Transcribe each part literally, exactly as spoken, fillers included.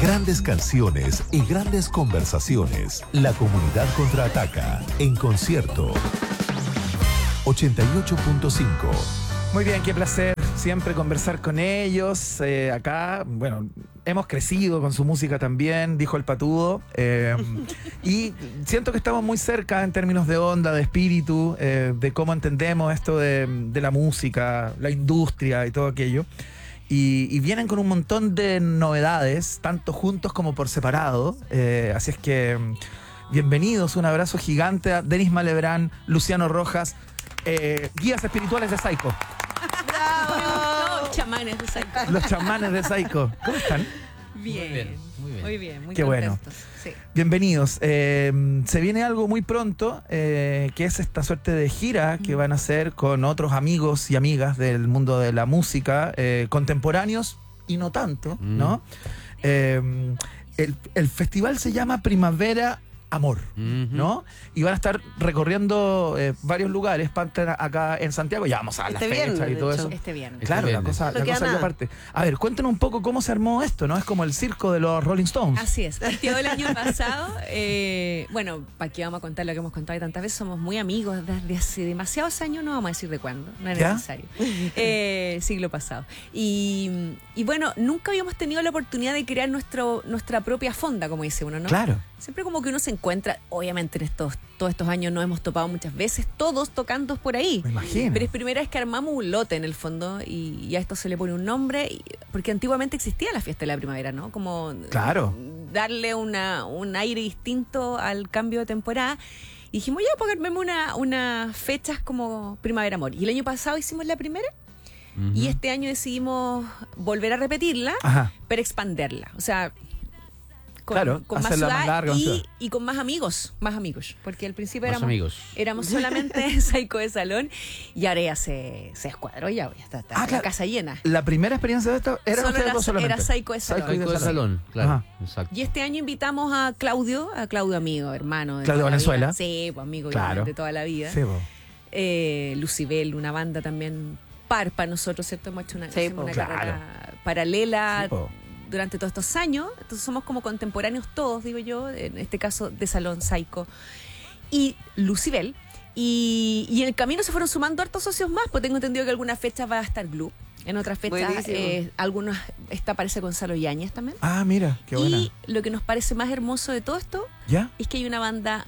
Grandes canciones y grandes conversaciones. La comunidad contraataca en concierto. ochenta y ocho punto cinco. Muy bien, qué placer siempre conversar con ellos. Eh, acá, bueno, hemos crecido con su música también, dijo el Patudo. Eh, y siento que estamos muy cerca en términos de onda, de espíritu, eh, de cómo entendemos esto de, de la música, la industria y todo aquello. Y, y vienen con un montón de novedades, tanto juntos como por separado. Eh, así es que, bienvenidos, un abrazo gigante a Denis Malebrán, Luciano Rojas, eh, guías espirituales de Saiko. ¡Bravo! Los chamanes de Saiko. Los chamanes de Saiko. ¿Cómo están? Bien, muy bien, muy bien. Muy bien, muy Qué contentos. bueno. Sí. Bienvenidos. Eh, se viene algo muy pronto, eh, que es esta suerte de gira que van a hacer con otros amigos y amigas del mundo de la música, eh, contemporáneos y no tanto, Mm. ¿no? Eh, el, el festival se llama Primavera Amor, Uh-huh. ¿no? Y van a estar recorriendo eh, varios lugares, para estar acá en Santiago. Ya vamos a las Este fechas viernes, y todo de eso. hecho. Este viernes. Claro, Este la viernes. cosa, No la queda cosa nada. ya aparte. A ver, cuéntenos un poco cómo se armó esto, ¿no? Es como el circo de los Rolling Stones. Así es, partió el año pasado. Eh, bueno, ¿para qué vamos a contar lo que hemos contado tantas veces? Somos muy amigos desde hace demasiados años, no vamos a decir de cuándo, no es ¿Ya? necesario. Eh, siglo pasado. Y, y bueno, nunca habíamos tenido la oportunidad de crear nuestro, nuestra propia fonda, como dice uno, ¿no? Claro. Siempre como que uno se encuentra, obviamente en estos, todos estos años nos hemos topado muchas veces, todos tocando por ahí. Me imagino. Pero es primera vez que armamos un lote en el fondo y, y a esto se le pone un nombre, y- porque antiguamente existía la fiesta de la primavera, ¿no? Como Claro. darle una, un aire distinto al cambio de temporada. Y dijimos, ya, pues armemos una, unas fechas como Primavera Amor. Y el año pasado hicimos la primera Uh-huh. y este año decidimos volver a repetirla, Ajá. pero expanderla. O sea, con, Claro, con más hacerla ciudad más larga, más ciudad. y, y con más amigos, más amigos. Porque al principio Más éramos, amigos. éramos solamente Saiko de salón y ahora ya se, se escuadró, ya, ya está, está Ah, la claro. casa llena. La primera experiencia de esto era Solo ustedes era- dos solamente. era Saiko de salón. Saiko Saiko de salón, claro. Ajá. Exacto. Y este año invitamos a Claudio, a Claudio amigo, hermano. De Claudio toda la Valenzuela. vida. Sí, pues amigo Claro. de toda la vida. Sí, po. Eh, Lucibel, una banda también par para nosotros, ¿cierto? Hemos hecho una, Sí, hicimos po. una Claro. carrera paralela Sí, po. durante todos estos años. Entonces somos como contemporáneos todos, digo yo, en este caso de Salón Saiko y Lucibel. Y, y en el camino se fueron sumando hartos socios más, pues tengo entendido que algunas fechas va a estar Glue. En otras fechas, Buenísimo. eh, algunos, esta parece Gonzalo Yáñez también. Ah, mira, qué buena. Y lo que nos parece más hermoso de todo esto ¿Ya? es que hay una banda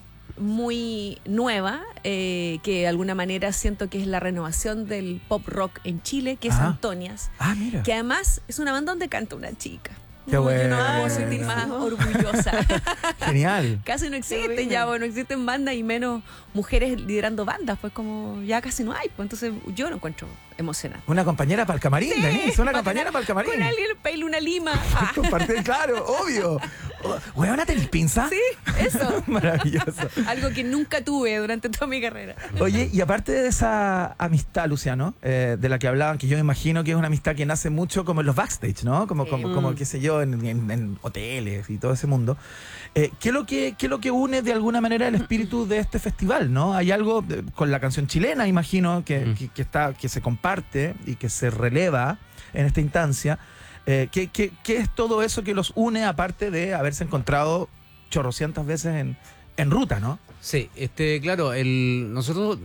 muy nueva, eh, que de alguna manera siento que es la renovación del pop rock en Chile, que es Ajá. Antonias, Ah, mira. que además es una banda donde canta una chica. Qué No, bueno. yo no me puedo sentir más orgullosa. Genial. Casi no existen bueno. ya, bueno, existen bandas y menos mujeres liderando bandas, pues como ya casi no hay, pues entonces yo lo encuentro emocionante. Una compañera para el camarín, Denise. Una Para compañera tener- para el camarín. Con alguien peile una lima. Ah, Compartir, claro, obvio. ¿Huevona tenés pinza? sí, eso. Maravilloso. Algo que nunca tuve durante toda mi carrera. Oye, y aparte de esa amistad, Luciano, eh, de la que hablaban, que yo me imagino que es una amistad que nace mucho como en los backstage, ¿no? Como, Sí. como, como qué sé yo, en, en- en hoteles y todo ese mundo. Eh, ¿qué, es lo que, ¿Qué es lo que une de alguna manera el espíritu de este festival, no? Hay algo eh, con la canción chilena, imagino, que, Mm. que, que está, que se comparte y que se releva en esta instancia. Eh, ¿qué, qué, qué es todo eso que los une, aparte de haberse encontrado chorrocientas veces en, en ruta, ¿no? Sí, este, claro, el, nosotros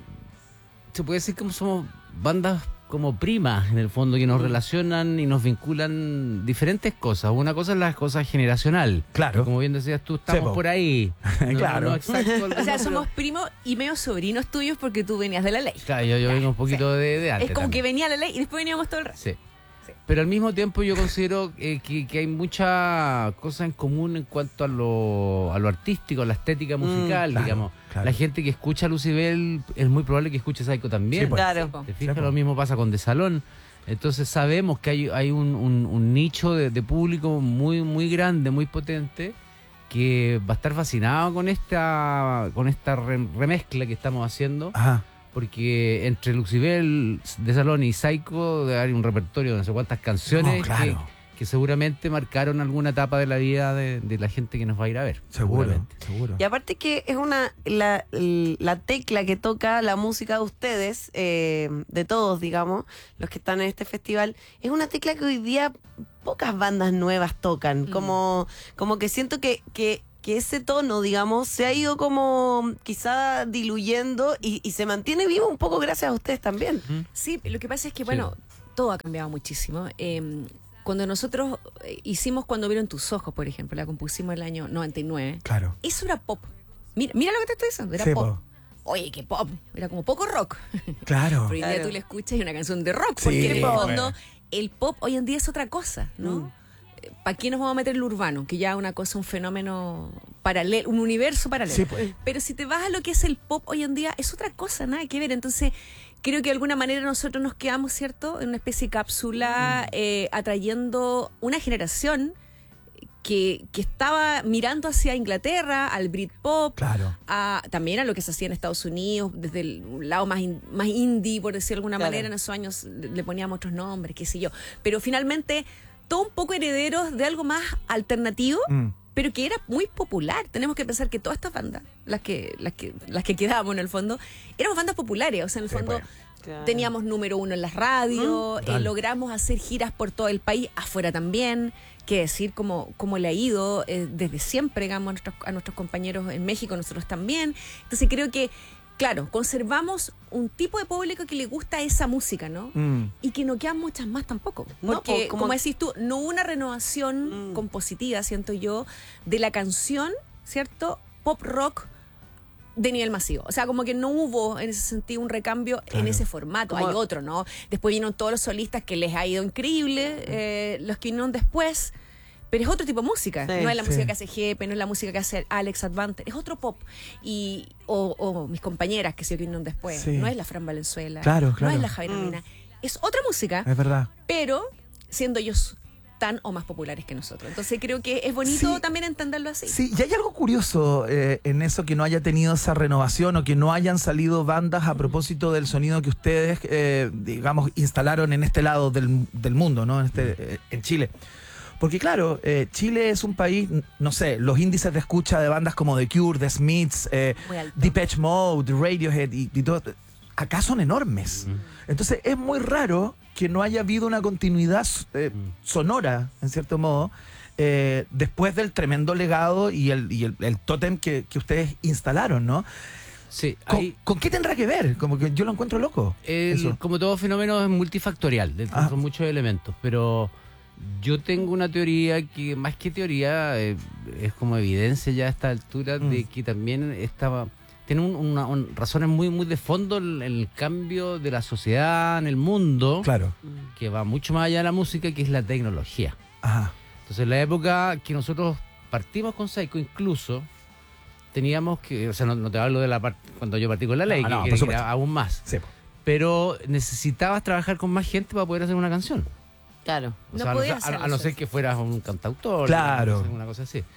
se puede decir que somos bandas como primas en el fondo que nos relacionan y nos vinculan diferentes cosas. Una cosa es la cosa generacional. Claro. Como bien decías tú, estamos Sí, po. por ahí. No- Claro. no exacto, O sea, algunos, somos primos y medio sobrinos tuyos porque tú venías de la ley. pero- Claro, yo, yo vengo un poquito de, de antes Es como también. que venía la ley y después veníamos todo el resto. Sí. Sí. Pero al mismo tiempo yo considero eh, que, que hay mucha cosa en común en cuanto a lo, a lo artístico, a la estética musical, claro, digamos. claro. La gente que escucha a Lucibel es muy probable que escuche Saiko también. Sí, pues. Claro. Sí, po. ¿Te fijas? Sí, po. Lo mismo pasa con De Salón. Entonces sabemos que hay, hay un, un- un nicho de, de público muy, muy grande, muy potente, que va a estar fascinado con esta, con esta re- remezcla que estamos haciendo. Ajá. Porque entre Lucibel, De Salón y Saiko hay un repertorio de no sé cuántas canciones No, claro. que, que seguramente marcaron alguna etapa de la vida de, de la gente que nos va a ir a ver. Seguro, seguramente. seguro. Y aparte que es una la, la tecla que toca la música de ustedes, eh, de todos, digamos, los que están en este festival, es una tecla que hoy día pocas bandas nuevas tocan. Mm. Como, como que siento que, que, que ese tono, digamos, se ha ido como quizá diluyendo y, y se mantiene vivo un poco gracias a ustedes también. Sí, lo que pasa es que, bueno, todo ha cambiado muchísimo. Eh, cuando nosotros eh, hicimos Cuando vieron tus ojos, por ejemplo, la compusimos en el año noventa y nueve, Claro. eso era pop. Mira, mira lo que te estoy diciendo, era Sí, pop. po. Oye, qué pop. Era como poco rock. Claro. Pero hoy día Claro. tú le escuchas y una canción de rock. Sí, Porque en el po, fondo, eh. el pop hoy en día es otra cosa, ¿no? Mm. ¿Para qué nos vamos a meter en lo urbano? Que ya es una cosa, un fenómeno paralelo, un universo paralelo. Sí, pues. Pero si te vas a lo que es el pop hoy en día, es otra cosa, nada que ver. Entonces, creo que de alguna manera nosotros nos quedamos, ¿cierto?, en una especie de cápsula, eh, atrayendo una generación que, que estaba mirando hacia Inglaterra, al Britpop, Claro. a, también a lo que se hacía en Estados Unidos, desde el lado más, in- más indie, por decirlo de alguna Claro. manera. En esos años le, le poníamos otros nombres, qué sé yo. Pero finalmente, todo un poco herederos de algo más alternativo, Mm. pero que era muy popular. Tenemos que pensar que todas estas bandas, las que, las que, las que quedábamos en el fondo, éramos bandas populares. O sea, en el Sí, fondo pues. Claro. teníamos número uno en las radios, eh, Total. logramos hacer giras por todo el país, afuera también. Que decir cómo, cómo le ha ido eh, desde siempre, digamos, a nuestros, a nuestros compañeros en México, nosotros también. Entonces creo que, claro, conservamos un tipo de público que le gusta esa música, ¿no? Mm. Y que no quedan muchas más tampoco. No, Porque, po, como- como decís tú, no hubo una renovación Mm. compositiva, siento yo, de la canción, ¿cierto? Pop rock de nivel masivo. O sea, como que no hubo en ese sentido un recambio Claro. en ese formato. Como- Hay otro, ¿no? Después vinieron todos los solistas que les ha ido increíble, eh, los que vinieron después. Pero es otro tipo de música. Sí. No es la Sí. música que hace Jepe, no es la música que hace Alex Advante, es otro pop. Y, o, o mis compañeras que se vinieron después. Sí. No es la Fran Valenzuela. Claro, No claro. es la Javiera Mm. Mina. Es otra música, Es verdad. pero siendo ellos tan o más populares que nosotros. Entonces creo que es bonito Sí. también entenderlo así. Sí, y hay algo curioso eh, en eso, que no haya tenido esa renovación o que no hayan salido bandas a propósito del sonido que ustedes, eh, digamos, instalaron en este lado del, del mundo, ¿no? En, este, eh, en Chile. Porque claro, eh, Chile es un país, no sé, los índices de escucha de bandas como The Cure, The Smiths, eh, Muy alto. Depeche Mode, Radiohead y, y todo, acá son enormes. Entonces es muy raro que no haya habido una continuidad eh, sonora, en cierto modo, eh, después del tremendo legado y el, y el, el tótem que, que ustedes instalaron, ¿no? Sí, ¿Con, hay, con qué tendrá que ver? Como que yo lo encuentro loco. el- eso. como todo fenómeno es multifactorial, de- Ah. son muchos elementos, pero yo tengo una teoría que más que teoría eh, es como evidencia ya a esta altura Mm. de que también estaba tiene un- una, un- razones muy muy de fondo el, el cambio de la sociedad en el mundo, Claro. que va mucho más allá de la música, que es la tecnología. Ajá. Entonces, en la época que nosotros partimos con Psycho, incluso teníamos que, o sea, no, no te hablo de la parte cuando yo partí con la ley, No, que, no, que por supuesto. era aún más, Sí, po. pero necesitabas trabajar con más gente para poder hacer una canción. Claro. O No sea, a, podías a- hacerlo a no solo. ser que fueras un cantautor, Claro. no sé, una cosa así.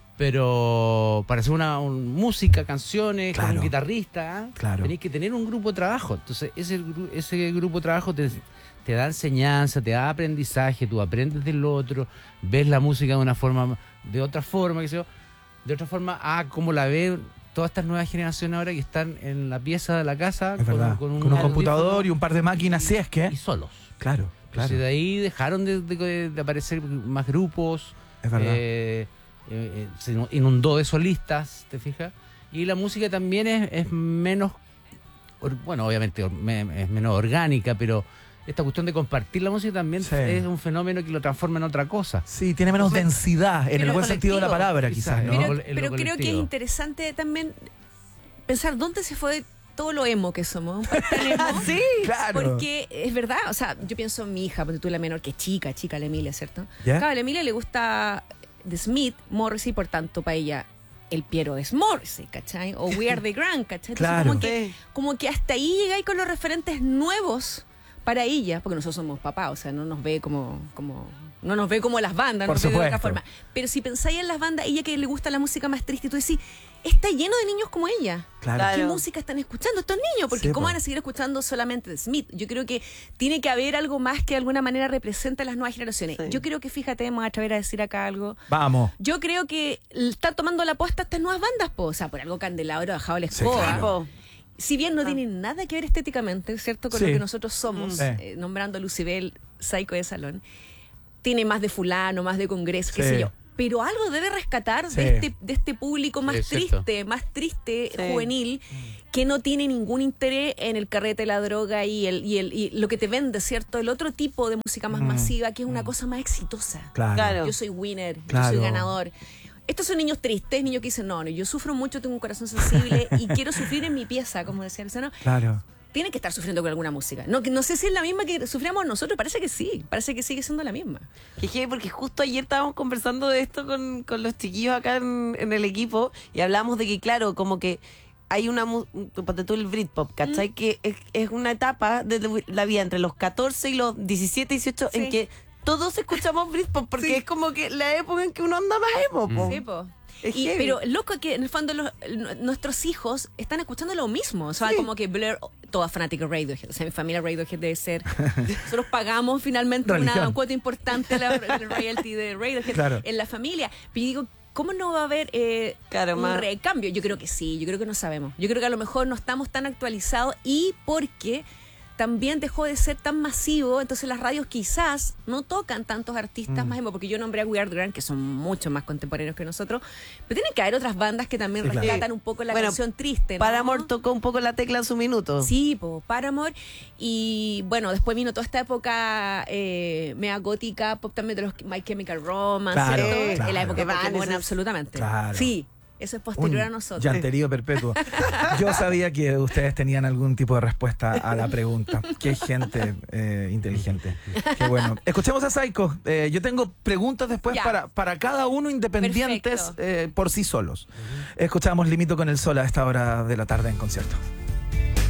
Pero para hacer una un- música, canciones, con Claro. un guitarrista, ¿ah? Claro. Tenés que tener un grupo de trabajo. Entonces, ese, gru- ese grupo de trabajo te, te da enseñanza, te da aprendizaje, tú aprendes del otro, ves la música de una forma, de otra forma, qué sé yo, de otra forma, ah, como la ven todas estas nuevas generaciones ahora que están en la pieza de la casa Es verdad. Con un, audífono computador y un par de máquinas, si es que. y solos. Claro, claro. Entonces, de ahí dejaron de, de- de aparecer más grupos. Es verdad. eh, eh, eh, se inundó de solistas, ¿te fijas? Y la música también es, es menos, or- bueno, obviamente or- me- es menos orgánica, pero esta cuestión de compartir la música también Sí. es un fenómeno que lo transforma en otra cosa. Sí, tiene menos densidad, en el Pero buen sentido de la colectivo. palabra, quizás, ¿no? Exacto. Pero, en lo pero creo que es colectivo. interesante también pensar dónde se fue todo lo emo que somos. Un país tan emo. Sí. Claro. Porque es verdad, o sea, yo pienso en mi hija, porque tú la menor, que es chica, chica, la Emilia, ¿cierto? ¿Ya? Claro, a la Emilia le gusta The Smith, Morrissey, por tanto, para ella el Piero es Morrissey, ¿cachai? O We Are the Grand, ¿cachai? Entonces, Claro. como que, Sí. como que hasta ahí llegáis con los referentes nuevos para ella, porque nosotros somos papás, o sea, no nos ve como, como no nos ve como las bandas, Por nos ve de otra supuesto. forma. Pero si pensáis en las bandas, ella que le gusta la música más triste, tú decís, está lleno de niños como ella. Claro. Claro. ¿Qué música están escuchando estos niños? Porque Sí, ¿cómo po. van a seguir escuchando solamente The Smith? Yo creo que tiene que haber algo más que de alguna manera represente a las nuevas generaciones. Sí. Yo creo que, fíjate, me voy a atrever a decir acá algo. Vamos. Yo creo que están tomando la aposta estas nuevas bandas, po. O sea, por algo Candelabro ha bajado la Sí, escoba. claro. Tipo, Si bien no tienen nada que ver estéticamente, ¿cierto? Con Sí. lo que nosotros somos, Mm. Sí. eh, nombrando a Lucibel, Psycho de Salón. tiene más de fulano, más de congreso, qué Sí. sé yo. Pero algo debe rescatar Sí. de, este, de este público más Sí, es cierto. triste, más triste, Sí. juvenil, que no tiene ningún interés en el carrete, la droga y, el, y, el, y lo que te vende, ¿cierto? El otro tipo de música más Mm. masiva, que es una cosa más exitosa. Claro. Claro. Yo soy winner, Claro. yo soy ganador. Estos son niños tristes, niños que dicen, no, no, yo sufro mucho, tengo un corazón sensible y quiero sufrir en mi pieza, como decía Luciano. Claro. Tiene que estar sufriendo con alguna música. No, que no sé si es la misma que sufríamos nosotros, parece que sí, parece que sigue siendo la misma. Jeje, porque justo ayer estábamos conversando de esto con, con los chiquillos acá en, en el equipo y hablamos de que, claro, como que hay una, mu- ponte tú el Britpop, ¿cachai? Que es, es una etapa de la vida entre los catorce y los diecisiete, dieciocho Sí. en que todos escuchamos Britpop porque Sí. es como que la época en que uno anda más emo, po. Sí, po. Es Y- heavy. pero loco que en el fondo los- n- nuestros hijos están escuchando lo mismo. O sea, Sí. como que Blur, toda fanática de Radiohead. O sea, mi familia Radiohead debe ser. Nosotros pagamos finalmente una Religión. cuota importante de la, del royalty de Radiohead Claro. en la familia. Pero yo digo, ¿cómo no va a haber eh, Claro, un más- recambio? Yo creo que sí, yo creo que no sabemos. Yo creo que a lo mejor no estamos tan actualizados y porque también dejó de ser tan masivo, entonces las radios quizás no tocan tantos artistas Mm. más emo, porque yo nombré a We Are The Grand, que son mucho más contemporáneos que nosotros, pero tienen que haber otras bandas que también Sí, claro. rescatan un poco la Bueno, canción triste, ¿no? Paramore tocó un poco la tecla en su minuto. Sí, po, Paramore. Y bueno, después vino toda esta época eh, mea gótica, pop también de los My Chemical Romance, Claro, ¿cierto? claro. En la época de Evanescence. Pokémon, absolutamente. Claro. Sí, eso es posterior Un a nosotros. llanterío perpetuo. Yo sabía que ustedes tenían algún tipo de respuesta a la pregunta. Qué gente eh, inteligente. Qué bueno. Escuchemos a Saiko. Eh, yo tengo preguntas después Ya. para, para cada uno independientes Perfecto. eh, por sí solos. Escuchamos Limito con el Sol a esta hora de la tarde en concierto.